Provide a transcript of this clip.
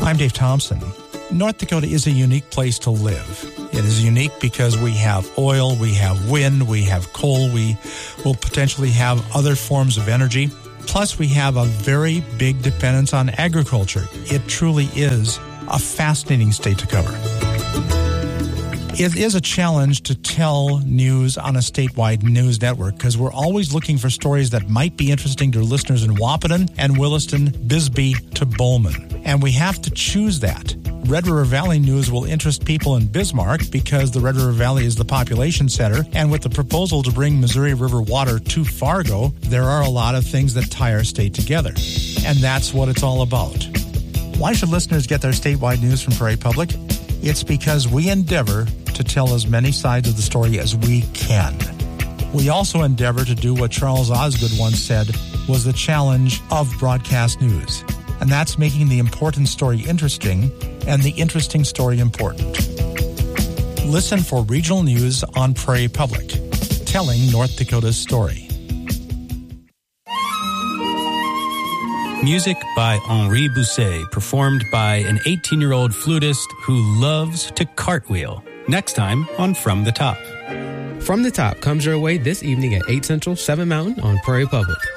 I'm Dave Thompson. North Dakota is a unique place to live. It is unique because we have oil, we have wind, we have coal, we will potentially have other forms of energy. Plus, we have a very big dependence on agriculture. It truly is a fascinating state to cover. It is a challenge to tell news on a statewide news network because we're always looking for stories that might be interesting to listeners in Wahpeton and Williston, Bisbee to Bowman. And we have to choose that. Red River Valley News will interest people in Bismarck because the Red River Valley is the population center. And with the proposal to bring Missouri River water to Fargo, there are a lot of things that tie our state together. And that's what it's all about. Why should listeners get their statewide news from Prairie Public? It's because we endeavor to tell as many sides of the story as we can. We also endeavor to do what Charles Osgood once said was the challenge of broadcast news, and that's making the important story interesting and the interesting story important. Listen for regional news on Prairie Public, telling North Dakota's story. Music by Henri Bousset, performed by an 18-year-old flutist who loves to cartwheel. Next time on From the Top. From the Top comes your way this evening at 8 Central, 7 Mountain on Prairie Public.